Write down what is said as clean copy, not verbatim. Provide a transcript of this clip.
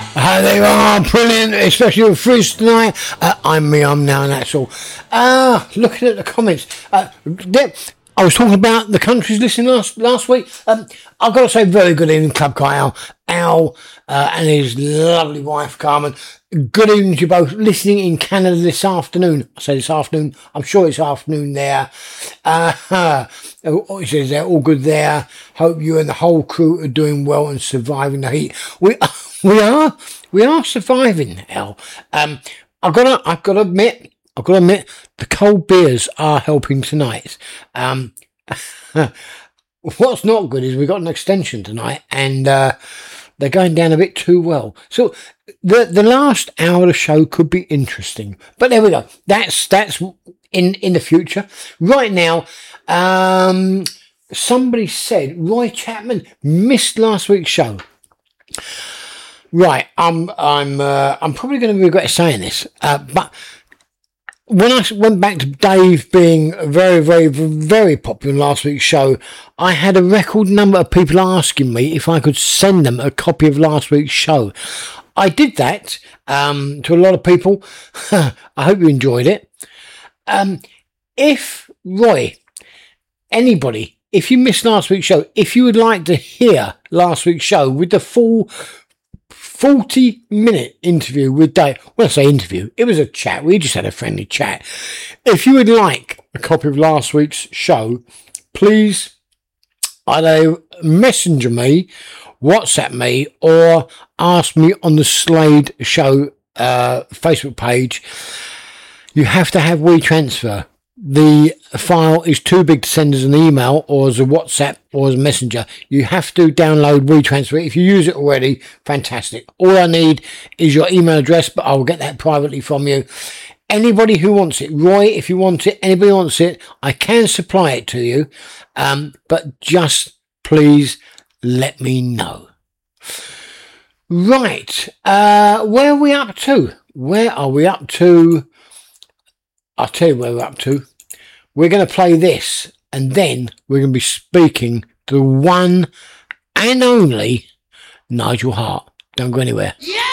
They are brilliant, especially with Frizz tonight. I'm me, I'm now, and that's all. Looking at the comments, I was talking about the countries listening last week. I've got to say, very good evening, Club Guy Al, and his lovely wife, Carmen. Good evening to you both listening in Canada this afternoon. I say this afternoon, I'm sure it's afternoon there. He says they're all good there. Hope you and the whole crew are doing well and surviving the heat. We are surviving, Al. I've got to admit, the cold beers are helping tonight. What's not good is we got an extension tonight, and they're going down a bit too well. So the last hour of the show could be interesting, but there we go. That's in the future. Right now, somebody said Roy Chapman missed last week's show. Right, I'm probably going to regret saying this, but when I went back to Dave being very, very, very popular in last week's show, I had a record number of people asking me if I could send them a copy of last week's show. I did that to a lot of people. I hope you enjoyed it. If Roy, anybody, if you missed last week's show, if you would like to hear last week's show with the full 40-minute interview with Dave. When I say interview, it was a chat. We just had a friendly chat. If you would like a copy of last week's show, please either messenger me, WhatsApp me, or ask me on the Slade Show Facebook page. You have to have WeTransfer. The file is too big to send as an email or as a WhatsApp or as a messenger. You have to download WeTransfer. If you use it already, fantastic. All I need is your email address, but I'll get that privately from you. Anybody who wants it, Roy, if you want it, anybody wants it, I can supply it to you. But just please let me know. Right. Where are we up to? Where are we up to? I'll tell you where we're up to. We're going to play this, and then we're going to be speaking to the one and only Nigel Hart. Don't go anywhere. Yeah!